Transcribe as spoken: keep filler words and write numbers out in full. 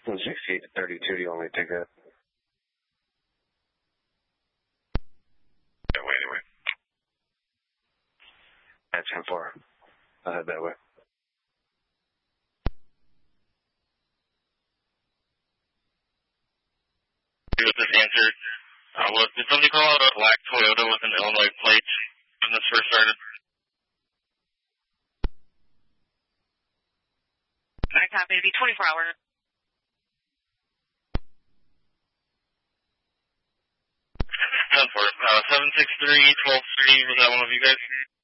sixty-eight to thirty-two, do you want me to take that? Yeah, wait, anyway. At ten four. I'll head that way. With this answer, uh, what, did somebody call out a black Toyota with an Illinois plate when this first started? I copy, it'd be twenty-four hours. ten four. Uh, seven six three, twelve three, was that one of you guys?